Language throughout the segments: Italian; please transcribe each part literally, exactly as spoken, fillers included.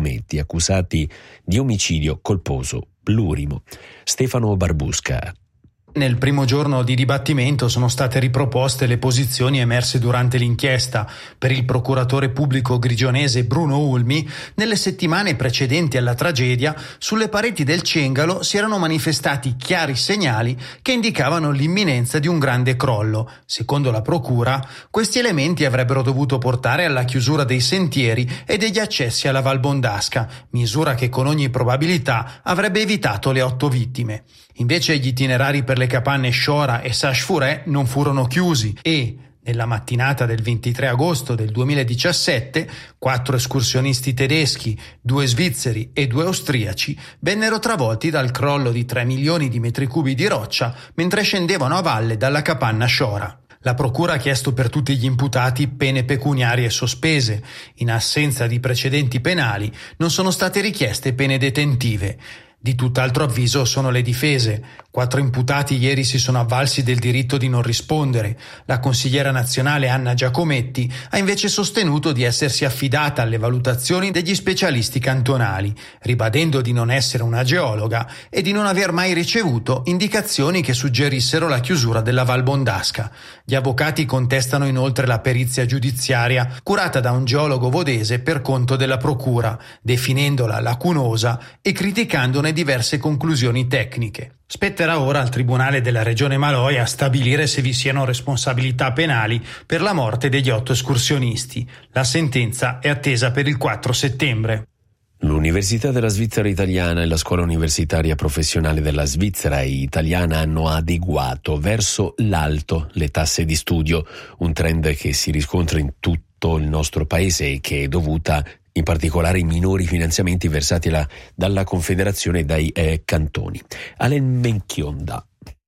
Giacometti, accusati di omicidio colposo plurimo. Stefano Barbusca. Nel primo giorno di dibattimento sono state riproposte le posizioni emerse durante l'inchiesta. Per il procuratore pubblico grigionese Bruno Ulmi, nelle settimane precedenti alla tragedia, sulle pareti del Cengalo si erano manifestati chiari segnali che indicavano l'imminenza di un grande crollo. Secondo la procura, questi elementi avrebbero dovuto portare alla chiusura dei sentieri e degli accessi alla Val Bondasca, misura che con ogni probabilità avrebbe evitato le otto vittime. Invece gli itinerari per le capanne Shora e Sash-Furé non furono chiusi e, nella mattinata del ventitré agosto del duemiladiciassette, quattro escursionisti tedeschi, due svizzeri e due austriaci vennero travolti dal crollo di tre milioni di metri cubi di roccia mentre scendevano a valle dalla capanna Shora. La procura ha chiesto per tutti gli imputati pene pecuniarie sospese. In assenza di precedenti penali non sono state richieste pene detentive. Di tutt'altro avviso sono le difese. Quattro imputati ieri si sono avvalsi del diritto di non rispondere. La consigliera nazionale Anna Giacometti ha invece sostenuto di essersi affidata alle valutazioni degli specialisti cantonali, ribadendo di non essere una geologa e di non aver mai ricevuto indicazioni che suggerissero la chiusura della Val Bondasca. Gli avvocati contestano inoltre la perizia giudiziaria curata da un geologo vodese per conto della procura, definendola lacunosa e criticandone diverse conclusioni tecniche. Spetterà ora al Tribunale della Regione Maloja stabilire se vi siano responsabilità penali per la morte degli otto escursionisti. La sentenza è attesa per il quattro settembre. L'Università della Svizzera Italiana e la Scuola Universitaria Professionale della Svizzera Italiana hanno adeguato verso l'alto le tasse di studio, un trend che si riscontra in tutto il nostro paese e che è dovuta in particolare i minori finanziamenti versati la, dalla Confederazione e dai eh, cantoni. Alen Menchionda.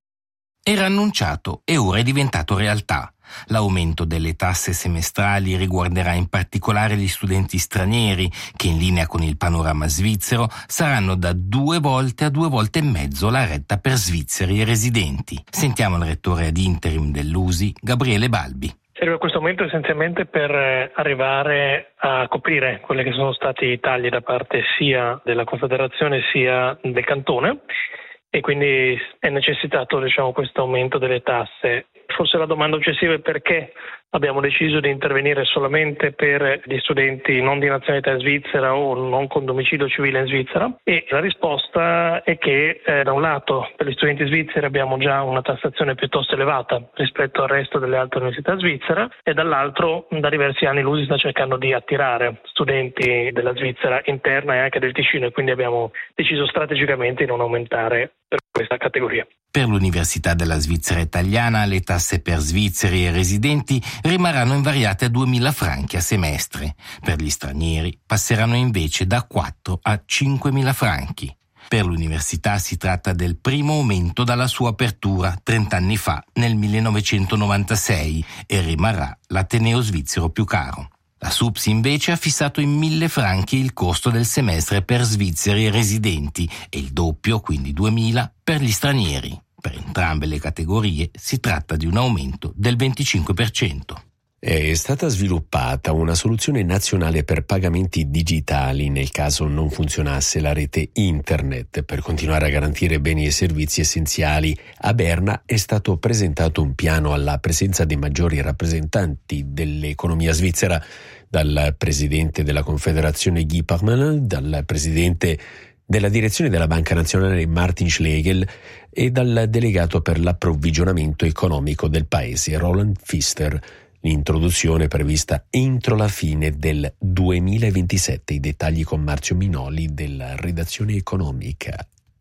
Era annunciato e ora è diventato realtà. L'aumento delle tasse semestrali riguarderà in particolare gli studenti stranieri che, in linea con il panorama svizzero, saranno da due volte a due volte e mezzo la retta per svizzeri e residenti. Sentiamo il rettore ad interim dell'U S I, Gabriele Balbi. Serve questo aumento essenzialmente per arrivare a coprire quelli che sono stati i tagli da parte sia della Confederazione sia del Cantone e quindi è necessitato, diciamo, questo aumento delle tasse. Forse la domanda successiva è perché abbiamo deciso di intervenire solamente per gli studenti non di nazionalità svizzera o non con domicilio civile in Svizzera, e la risposta è che eh, da un lato per gli studenti svizzeri abbiamo già una tassazione piuttosto elevata rispetto al resto delle altre università svizzere e dall'altro da diversi anni l'U S I sta cercando di attirare studenti della Svizzera interna e anche del Ticino e quindi abbiamo deciso strategicamente di non aumentare per questa categoria. Per l'Università della Svizzera Italiana le tasse per svizzeri e residenti rimarranno invariate a duemila franchi a semestre. Per gli stranieri passeranno invece da quattro a cinquemila franchi. Per l'università si tratta del primo aumento dalla sua apertura trent'anni fa, nel millenovecentonovantasei, e rimarrà l'ateneo svizzero più caro. La SUPSI invece ha fissato in mille franchi il costo del semestre per svizzeri e residenti e il doppio, quindi duemila, per gli stranieri. Per entrambe le categorie si tratta di un aumento del venticinque per cento. È stata sviluppata una soluzione nazionale per pagamenti digitali nel caso non funzionasse la rete internet. Per continuare a garantire beni e servizi essenziali, a Berna è stato presentato un piano alla presenza dei maggiori rappresentanti dell'economia svizzera, dal presidente della Confederazione Guy Parmelin, dal presidente della direzione della Banca Nazionale Martin Schlegel e dal delegato per l'approvvigionamento economico del paese Roland Pfister. L'introduzione è prevista entro la fine del duemilaventisette. I dettagli con Marzio Minoli della redazione economica.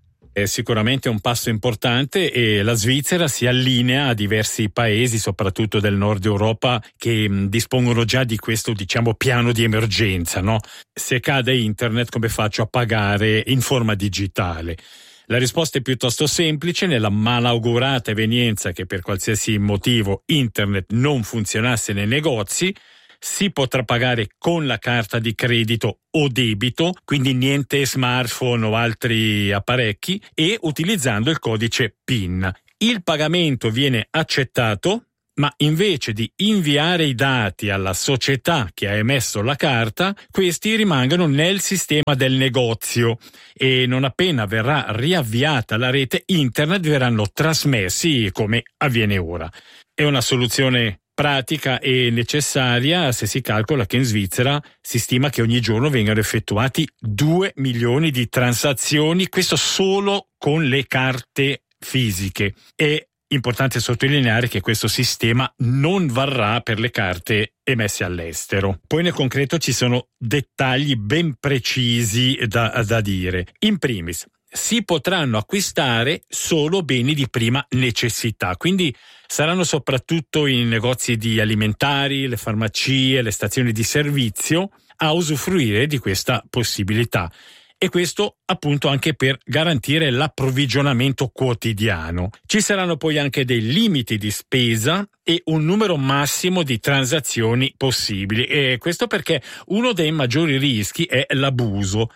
È sicuramente un passo importante e la Svizzera si allinea a diversi paesi, soprattutto del nord Europa, che mh, dispongono già di questo, diciamo, piano di emergenza, no? Se cade internet, come faccio a pagare in forma digitale? La risposta è piuttosto semplice. Nella malaugurata evenienza che per qualsiasi motivo internet non funzionasse nei negozi, si potrà pagare con la carta di credito o debito, quindi niente smartphone o altri apparecchi, e utilizzando il codice PIN. Il pagamento viene accettato ma invece di inviare i dati alla società che ha emesso la carta, questi rimangono nel sistema del negozio e non appena verrà riavviata la rete internet verranno trasmessi come avviene ora. È una soluzione pratica e necessaria se si calcola che in Svizzera si stima che ogni giorno vengano effettuati due milioni di transazioni, questo solo con le carte fisiche. È importante sottolineare che questo sistema non varrà per le carte emesse all'estero. Poi nel concreto ci sono dettagli ben precisi da, da dire. In primis, si potranno acquistare solo beni di prima necessità, quindi saranno soprattutto i negozi di alimentari, le farmacie, le stazioni di servizio a usufruire di questa possibilità. E questo appunto anche per garantire l'approvvigionamento quotidiano. Ci saranno poi anche dei limiti di spesa e un numero massimo di transazioni possibili, e questo perché uno dei maggiori rischi è l'abuso.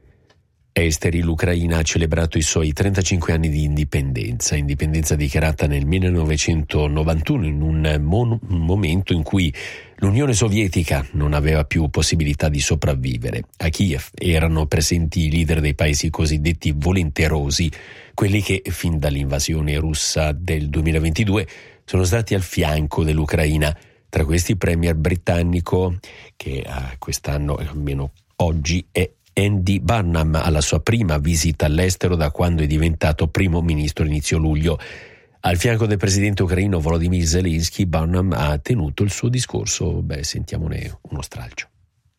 Esteri, l'Ucraina ha celebrato i suoi trentacinque anni di indipendenza, indipendenza dichiarata nel millenovecentonovantuno, in un mon- momento in cui l'Unione Sovietica non aveva più possibilità di sopravvivere. A Kiev erano presenti i leader dei paesi cosiddetti volenterosi, quelli che fin dall'invasione russa del duemilaventidue sono stati al fianco dell'Ucraina. Tra questi il premier britannico, che a quest'anno, almeno oggi, è Andy Burnham, alla sua prima visita all'estero da quando è diventato primo ministro inizio luglio. Al fianco del presidente ucraino Volodymyr Zelensky, Burnham ha tenuto il suo discorso. Beh, sentiamone uno stralcio.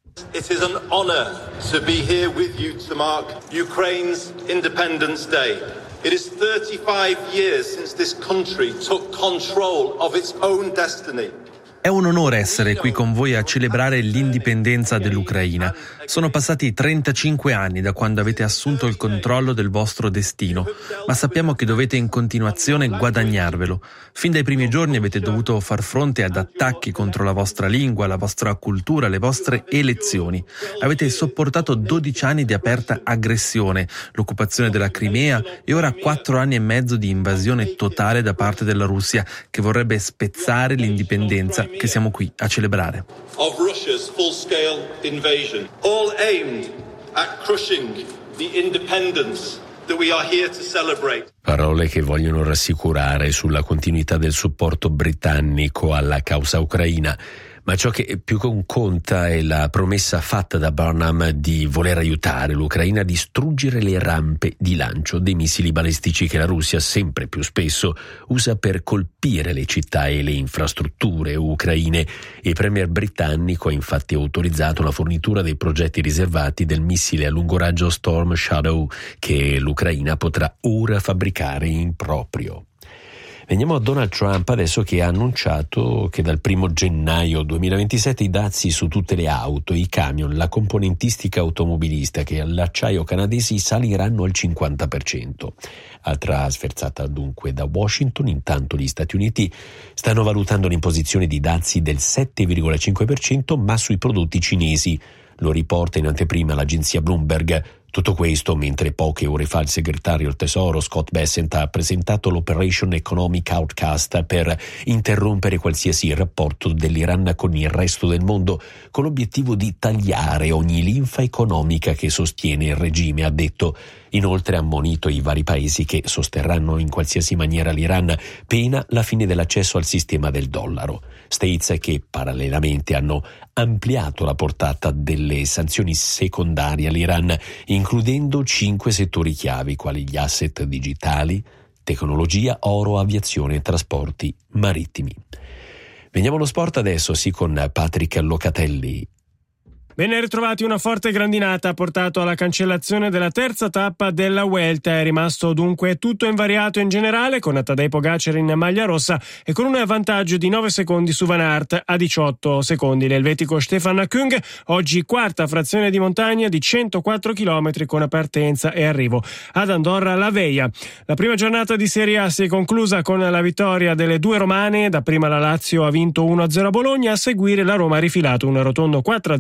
It is an honor to be here with you to mark Ukraine's Independence Day. It is thirty-five years since this country took control of its own destiny. È un onore essere qui con voi a celebrare l'indipendenza dell'Ucraina. Sono passati trentacinque anni da quando avete assunto il controllo del vostro destino, ma sappiamo che dovete in continuazione guadagnarvelo. Fin dai primi giorni avete dovuto far fronte ad attacchi contro la vostra lingua, la vostra cultura, le vostre elezioni. Avete sopportato dodici anni di aperta aggressione, l'occupazione della Crimea e ora quattro anni e mezzo di invasione totale da parte della Russia, che vorrebbe spezzare l'indipendenza che siamo qui a celebrare. Of Russia's full-scale invasion, all aimed at crushing the independence that we are here to celebrate. Parole che vogliono rassicurare sulla continuità del supporto britannico alla causa ucraina. Ma ciò che più conta è la promessa fatta da Burnham di voler aiutare l'Ucraina a distruggere le rampe di lancio dei missili balistici che la Russia sempre più spesso usa per colpire le città e le infrastrutture ucraine. Il premier britannico ha infatti autorizzato la fornitura dei progetti riservati del missile a lungo raggio Storm Shadow, che l'Ucraina potrà ora fabbricare in proprio. Veniamo a Donald Trump adesso, che ha annunciato che dal primo gennaio duemilaventisette i dazi su tutte le auto, i camion, la componentistica automobilistica e l'acciaio canadesi saliranno al cinquanta per cento. Altra sferzata dunque da Washington. Intanto gli Stati Uniti stanno valutando l'imposizione di dazi del sette virgola cinque per cento, ma sui prodotti cinesi. Lo riporta in anteprima l'agenzia Bloomberg. Tutto questo mentre poche ore fa il segretario al Tesoro Scott Bessent ha presentato l'Operation Economic Outcast per interrompere qualsiasi rapporto dell'Iran con il resto del mondo, con l'obiettivo di tagliare ogni linfa economica che sostiene il regime, ha detto. Inoltre ha ammonito i vari paesi che sosterranno in qualsiasi maniera l'Iran, pena la fine dell'accesso al sistema del dollaro. States che parallelamente hanno ampliato la portata delle sanzioni secondarie all'Iran, includendo cinque settori chiavi quali gli asset digitali, tecnologia, oro, aviazione e trasporti marittimi. Veniamo allo sport adesso, sì, con Patrick Locatelli. Ben ritrovati. Una forte grandinata ha portato alla cancellazione della terza tappa della Vuelta. È rimasto dunque tutto invariato in generale, con Tadej Pogacar in maglia rossa e con un vantaggio di nove secondi su Van Aert a diciotto secondi. L'elvetico Stefan Kung, oggi quarta frazione di montagna di centoquattro chilometri con partenza e arrivo ad Andorra la Veia. La prima giornata di Serie A si è conclusa con la vittoria delle due romane. Dapprima la Lazio ha vinto uno a zero a Bologna, a seguire la Roma ha rifilato un rotondo quattro a zero alla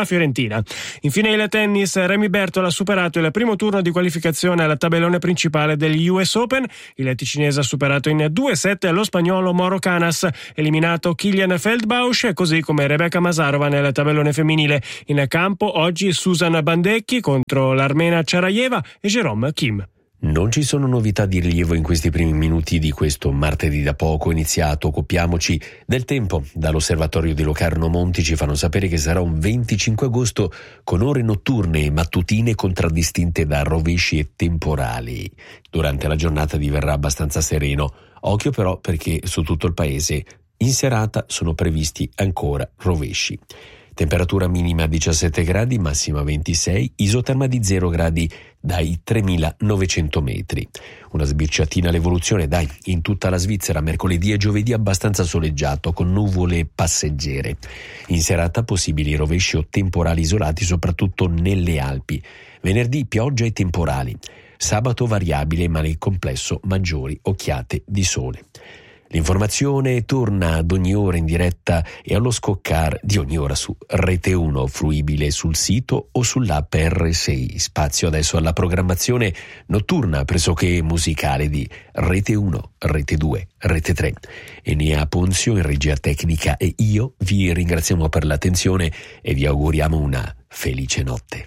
la Fiorentina. Infine il tennis, Remy Bertol ha superato il primo turno di qualificazione al tabellone principale degli U S Open. Il ticinese ha superato in due set lo spagnolo Mauro Canas, eliminato Kilian Feldbausch, così come Rebecca Masarova nel tabellone femminile. In campo oggi Susan Bandecchi contro l'armena Charaeva e Jerome Kim. Non ci sono novità di rilievo in questi primi minuti di questo martedì da poco iniziato. Occupiamoci del tempo. Dall'osservatorio di Locarno Monti ci fanno sapere che sarà un venticinque agosto con ore notturne e mattutine contraddistinte da rovesci e temporali. Durante la giornata diverrà abbastanza sereno. Occhio però perché su tutto il paese in serata sono previsti ancora rovesci. Temperatura minima diciassette gradi, massima ventisei, isoterma di zero gradi dai tremilanovecento metri. Una sbirciatina all'evoluzione, dai, in tutta la Svizzera, mercoledì e giovedì abbastanza soleggiato, con nuvole passeggere. In serata possibili rovesci o temporali isolati, soprattutto nelle Alpi. Venerdì pioggia e temporali. Sabato variabile, ma nel complesso maggiori occhiate di sole. L'informazione torna ad ogni ora in diretta e allo scoccar di ogni ora su Rete uno, fruibile sul sito o sull'app R sei. Spazio adesso alla programmazione notturna pressoché musicale di Rete uno, Rete due, Rete tre. Enea Ponzio in regia tecnica e io vi ringraziamo per l'attenzione e vi auguriamo una felice notte.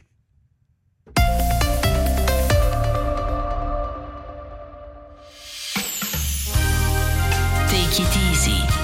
Take it easy.